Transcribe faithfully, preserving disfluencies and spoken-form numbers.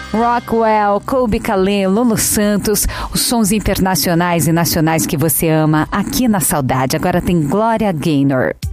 Rockwell, Colbie Caillat, Lulu Santos, os sons internacionais e nacionais que você ama aqui na Saudade. Agora tem Gloria Gaynor.